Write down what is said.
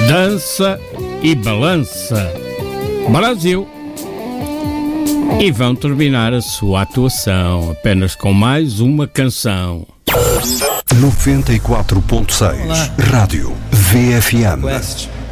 dança e balança Brasil. E vão terminar a sua atuação apenas com mais uma canção. 94.6 Rádio VFM.